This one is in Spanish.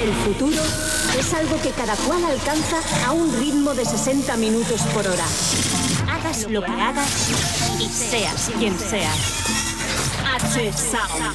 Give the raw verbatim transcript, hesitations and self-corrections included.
El futuro es algo que cada cual alcanza a un ritmo de sesenta minutos por hora. Hagas lo que hagas y seas quien seas. H-Sound.